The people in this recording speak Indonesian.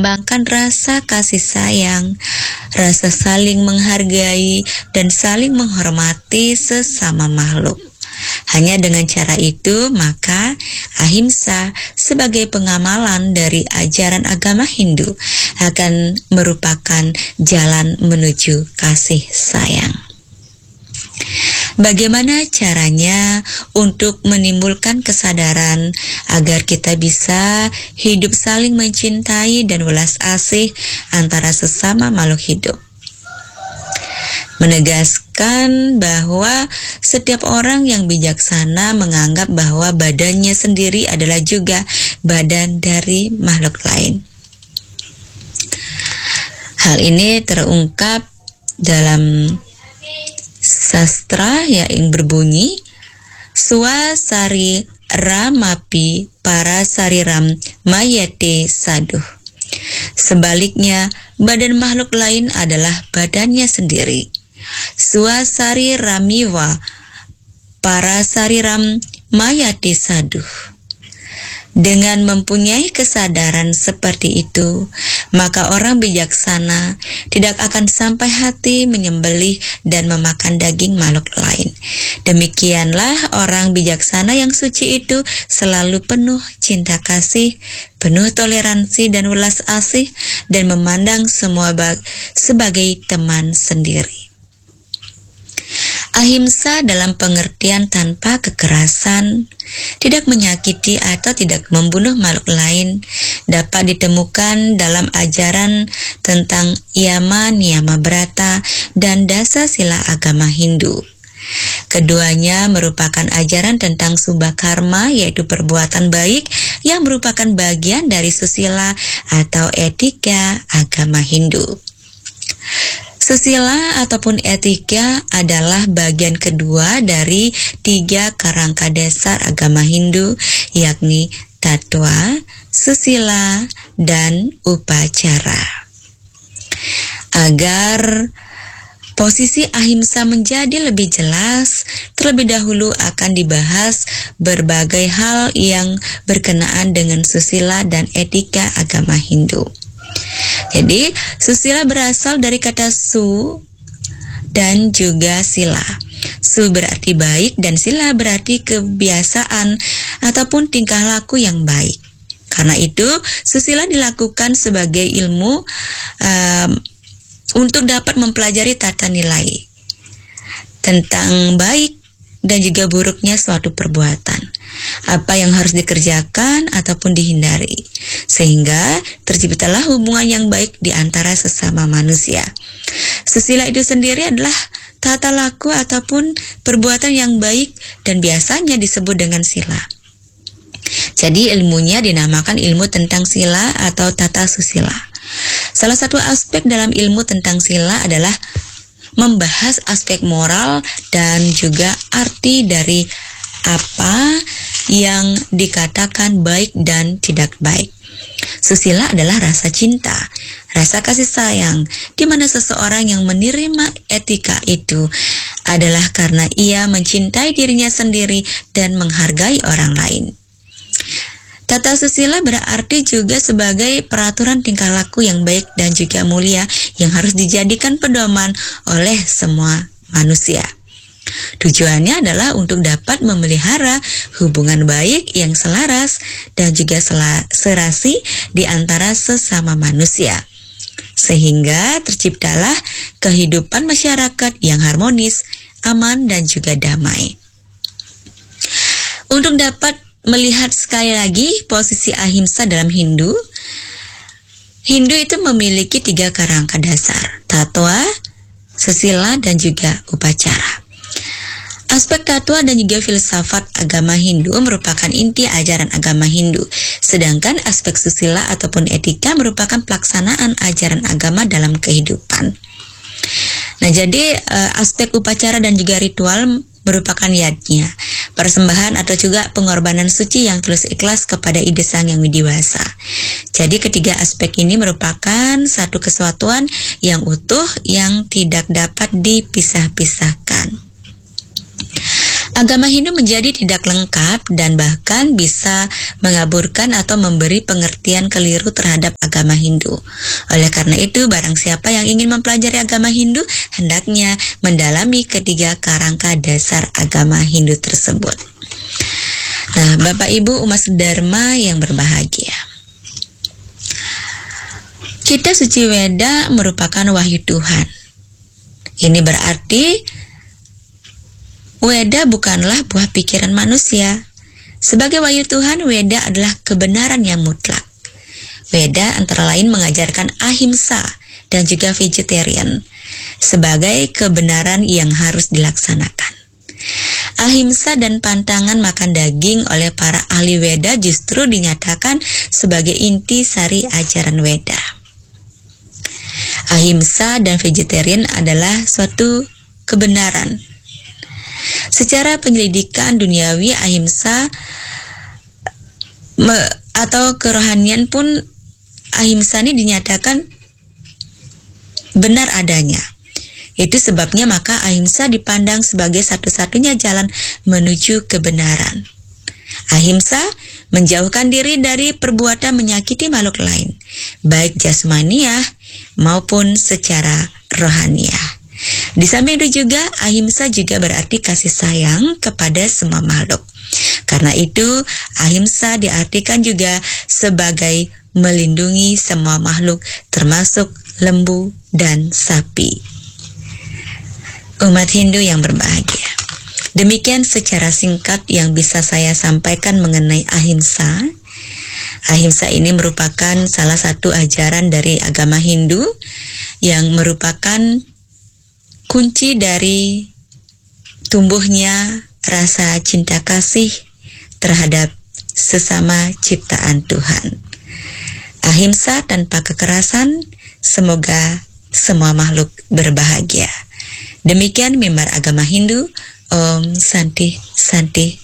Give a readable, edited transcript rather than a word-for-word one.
mengembangkan rasa kasih sayang, rasa saling menghargai, dan saling menghormati sesama makhluk. Hanya dengan cara itu, maka ahimsa sebagai pengamalan dari ajaran agama Hindu akan merupakan jalan menuju kasih sayang. Bagaimana caranya untuk menimbulkan kesadaran agar kita bisa hidup saling mencintai dan welas asih antara sesama makhluk hidup? Menegaskan bahwa setiap orang yang bijaksana menganggap bahwa badannya sendiri adalah juga badan dari makhluk lain. Hal ini terungkap dalam sastra yang berbunyi Swasari Ramapi para sariram mayate saduh. Sebaliknya, badan makhluk lain adalah badannya sendiri. Swasari ramiwa para sariram mayate saduh. Dengan mempunyai kesadaran seperti itu, maka orang bijaksana tidak akan sampai hati menyembelih dan memakan daging makhluk lain. Demikianlah orang bijaksana yang suci itu selalu penuh cinta kasih, penuh toleransi dan welas asih, dan memandang semua sebagai teman sendiri. Ahimsa dalam pengertian tanpa kekerasan, tidak menyakiti atau tidak membunuh makhluk lain, dapat ditemukan dalam ajaran tentang Yama Niyama Brata dan Dasa Sila agama Hindu. Keduanya merupakan ajaran tentang subha karma, yaitu perbuatan baik yang merupakan bagian dari susila atau etika agama Hindu. Susila ataupun etika adalah bagian kedua dari 3 kerangka dasar agama Hindu, yakni tatwa, susila, dan upacara. Agar posisi ahimsa menjadi lebih jelas, terlebih dahulu akan dibahas berbagai hal yang berkenaan dengan susila dan etika agama Hindu. Jadi, susila berasal dari kata su dan juga sila. Su berarti baik dan sila berarti kebiasaan ataupun tingkah laku yang baik. Karena itu, susila dilakukan sebagai ilmu untuk dapat mempelajari tata nilai tentang baik dan juga buruknya suatu perbuatan, apa yang harus dikerjakan ataupun dihindari, sehingga terciptalah hubungan yang baik di antara sesama manusia. Susila itu sendiri adalah tata laku ataupun perbuatan yang baik dan biasanya disebut dengan sila. Jadi ilmunya dinamakan ilmu tentang sila atau tata susila. Salah satu aspek dalam ilmu tentang sila adalah membahas aspek moral dan juga arti dari apa yang dikatakan baik dan tidak baik. Susila adalah rasa cinta, rasa kasih sayang, di mana seseorang yang menerima etika itu adalah karena ia mencintai dirinya sendiri dan menghargai orang lain. Tata susila berarti juga sebagai peraturan tingkah laku yang baik dan juga mulia yang harus dijadikan pedoman oleh semua manusia. Tujuannya adalah untuk dapat memelihara hubungan baik yang selaras dan juga serasi di antara sesama manusia, sehingga terciptalah kehidupan masyarakat yang harmonis, aman, dan juga damai. Untuk dapat melihat sekali lagi posisi ahimsa dalam Hindu itu memiliki 3 kerangka dasar: tatwa, susila, dan juga upacara. Aspek tatwa dan juga filsafat agama Hindu merupakan inti ajaran agama Hindu, sedangkan aspek susila ataupun etika merupakan pelaksanaan ajaran agama dalam kehidupan. Nah, jadi aspek upacara dan juga ritual merupakan yadnya, persembahan atau juga pengorbanan suci yang tulus ikhlas kepada ide sang yang widiwasa. Jadi ketiga aspek ini merupakan satu kesatuan yang utuh yang tidak dapat dipisah-pisahkan. Agama Hindu menjadi tidak lengkap dan bahkan bisa mengaburkan atau memberi pengertian keliru terhadap agama Hindu. Oleh karena itu, barang siapa yang ingin mempelajari agama Hindu, hendaknya mendalami ketiga kerangka dasar agama Hindu tersebut. Nah, Bapak Ibu umat Dharma yang berbahagia, Kitab Suci Weda merupakan wahyu Tuhan. Ini berarti Weda bukanlah buah pikiran manusia. Sebagai wahyu Tuhan, Weda adalah kebenaran yang mutlak. Weda antara lain mengajarkan ahimsa dan juga vegetarian sebagai kebenaran yang harus dilaksanakan. Ahimsa dan pantangan makan daging oleh para ahli Weda justru dinyatakan sebagai inti sari ajaran Weda. Ahimsa dan vegetarian adalah suatu kebenaran. Secara penyelidikan duniawi, ahimsa atau kerohanian pun ahimsa ini dinyatakan benar adanya. Itu sebabnya maka ahimsa dipandang sebagai satu-satunya jalan menuju kebenaran. Ahimsa menjauhkan diri dari perbuatan menyakiti makhluk lain, baik jasmaniah maupun secara rohaniah. Di samping itu juga, ahimsa juga berarti kasih sayang kepada semua makhluk. Karena itu, ahimsa diartikan juga sebagai melindungi semua makhluk, termasuk lembu dan sapi. Umat Hindu yang berbahagia, demikian secara singkat yang bisa saya sampaikan mengenai ahimsa. Ahimsa ini merupakan salah satu ajaran dari agama Hindu yang merupakan kunci dari tumbuhnya rasa cinta kasih terhadap sesama ciptaan Tuhan. Ahimsa tanpa kekerasan, semoga semua makhluk berbahagia. Demikian mimbar agama Hindu. Om Santi Santi